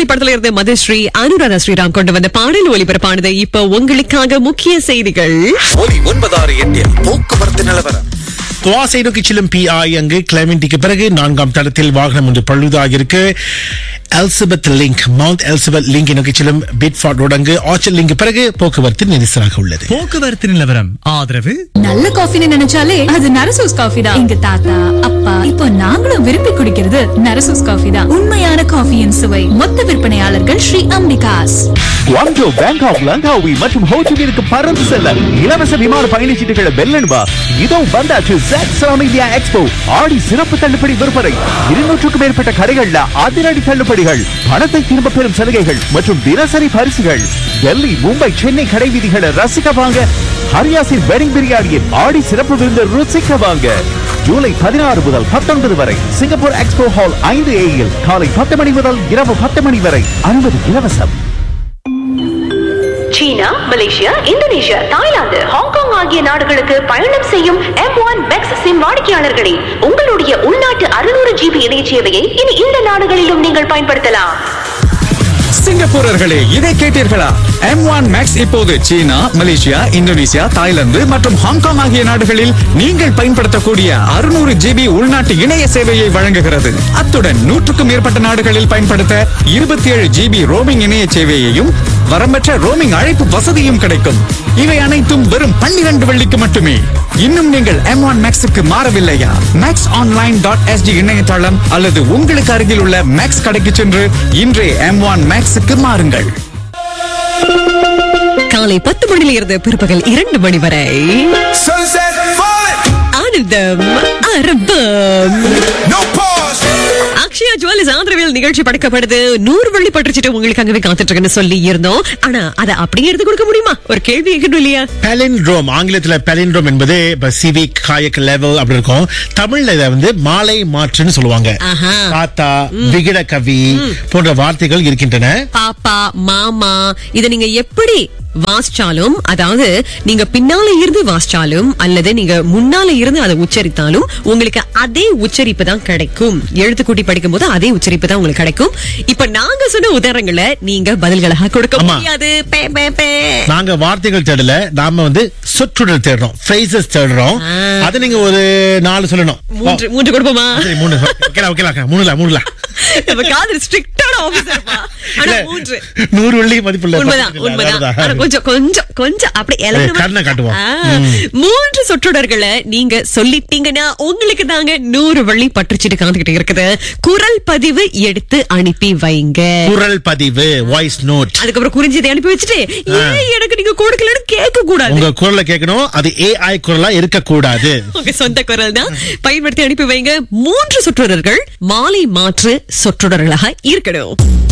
கூட்டாளி படத்துல இருந்த மதுஸ்ரீ அனுராதா ஸ்ரீராம் கொண்டு வந்த பாடல் ஒலிபரப்பானது. இப்ப உங்களுக்காக முக்கிய செய்திகள். ஒலி 968 போக்குவரத்து நிலவரம். துவாசை நோக்கி செல்லும் PI அங்கு கிளெமெண்டிக்கு பிறகு 4ஆம் தளத்தில் வாகனம் ஒன்று பழுதாகியிருக்கு. Elizabeth link, mount Elizabeth link நோக்கி செல்லும் பிட்ஃபார்ட் ரோடு அங்கு ஆர்ச்சர்ட் லிங்க் பிறகு போக்குவரத்து நெரிசலாக உள்ளது. போக்குவரத்து நிலவரம் ஆதரவு. நல்ல காஃபின்னு நினைச்சாலே அது நரசூஸ் காஃபி தான். எங்க தாத்தா அப்பா இப்போ நாங்களும் விரும்பி குடிக்கிறது நரசூஸ் காஃபி தான். உண்மையான காஃபியின் சுவை. மொத்த விற்பனையாளர்கள் ஸ்ரீ அம்பிகாஸ். குவாங்ஜோ, பேங்காக், லங்காவி மற்றும் ஹோச்சிமினுக்கு பறந்து செல்ல இலவச விமான பயணச்சீட்டுகளை வெல்லணுமா? இதோ வந்தாச்சு ZEX India Expo. ஆடி சிறப்பு தள்ளுபடி விற்பனை. 200க்கும் மேற்பட்ட கடைகள்ல அதிரடி தள்ளுபடிகள், பணத்தை திரும்ப பெறும் சலுகைகள் மற்றும் தினசரி பரிசுகள். டெல்லி, மும்பை, சென்னை கடை வீதிகளை ரசிக்க வாங்க. ஹரியாசின் வெட்டிங் பிரியாணியின் ஆடி சிறப்பு விருந்து ருசிக்க வாங்க. ஜூலை 16 முதல் 19 வரை சிங்கப்பூர் எக்ஸ்போ ஹால் 5A காலை 10 மணி முதல் இரவு 10 மணி வரை அனுமதி இலவசம். சீனா, மலேசியா, இந்தோனேஷியா, தாய்லாந்து, ஹாங்காங் ஆகிய நாடுகளுக்கு பயணம் செய்யும் M1 Max சிம் வாடிக்கையாளர்களே, உங்களுடைய உள்நாட்டு 600 GB இணைய சேவையை இனி இந்த நாடுகளிலும் நீங்கள் பயன்படுத்தலாம். சிங்கப்பூரர்களே, இதை கேட்டீர்களா? M1 Max இப்போது சீனா, மலேசியா, இந்தோனேசியா, தாய்லாந்து மற்றும் ஹாங்காங் ஆகிய நாடுகளில் நீங்கள் பயன்படுத்தக்கூடிய 600 GB உள்நாட்டு இணைய சேவையை வழங்குகிறது. அத்துடன் 100க்கும் மேற்பட்ட நாடுகளில் பயன்படுத்த 27 GB ரோமிங் இணைய சேவையையும் வரம்பற்ற ரோமிங் அழைப்பு வசதியும் கிடைக்கும். இவை அனைத்தும் வெறும் 12 வெள்ளிக்கு மட்டுமே. இன்னும் நீங்கள் M1 Maxக்கு மாறவில்லையா? maxonline.sg இணையதளம் அல்லது உங்களுக்கு அருகில் உள்ள மேக்ஸ் கடைக்கு சென்று இன்றே M1 Maxக்கு மாறுங்கள். காலை 10 மணியில இருந்து பிற்பகல் 2 மணி வரை ஆனந்தம் அரபம். அக்ஷயா ஜுவல்ஸ் ஆதரவில் நிகழ்ச்சி படைக்கப்படுது. 100 வெள்ளி பற்றுச்சிட்டு உங்களுக்கு அங்கவே காத்துட்டு இருக்குன்னு சொல்லி இருந்தோம். ஆனா அதை அப்படியே எடுத்து கொடுக்க முடியுமா? ஒரு கேள்வி கேட்கணும் இல்லையா? பெலிண்ட்ரோம், ஆங்கிலத்துல பெலிண்ட்ரோம் என்பது சிவிக் காயக் லெவல் அப்படி இருக்கும். தமிழ்ல இதை வந்து மாலை மாற்றுன்னு சொல்லுவாங்க. தாத்தா, விகிட கவி போன்ற வார்த்தைகள் இருக்கின்றன. பாப்பா, மாமா, இதை நீங்க எப்படி வாசிச்சாலும், அதாவது நீங்க பின்னால இருந்து வாசிச்சாலும் அல்லது நீங்க முன்னால இருந்து அதை உச்சரித்தாலும் உங்களுக்கு அதே உச்சரிப்பு தான் கிடைக்கும். எழுத்துக்கூட்டி படிக்கும் போது அதே உச்சரிப்பு தான் உங்களுக்கு கிடைக்கும். இப்ப நாங்க சொன்ன உதாரணங்களை நீங்க பதில்களாக கொடுக்க முடியாது. நாங்க வார்த்தைகள் தேடல, நாம வந்து சொற்றொடர் தேடுறோம், phrases தேடுறோம். அது நீங்க ஒரு 4 சொல்லணும். 3 கொடுப்போமா? 3 நம்ம காதல் ஸ்ட்ரிக்ட்டான ஆபீசர்ப்பா. ஆனா 3 100 வெள்ளி மதிப்புள்ள. உண்மைதான். கொஞ்சம் அப்படி கண்ணை காட்டுவோம். 3 சொற்றொடர்களை நீங்க சொல்லிட்டீங்கன்னா உங்களுக்கு தாங்க 100 வெள்ளி பற்றுச்சிட்டு காத்துக்கிட்டு இருக்குது. குரல் பதிவு எடுத்து அனுப்பி வைங்க. குரல் பதிவு, வாய்ஸ் நோட். அதுக்கப்புறம் குறிஞ்சதை அனுப்பி வச்சுட்டு ஏன் எனக்கு நீங்க கொடுக்கலன்னு கேட்க கூடாது. உங்க குரலை கேட்கணும். அது AI குரலா இருக்க கூடாது. உங்க சொந்த குரல் தான் பயன்படுத்தி அனுப்பி வைங்க. 3 சொற்றொடர்கள் மாலை மாற்று சொற்றொடர்களாக இருக்கணும்.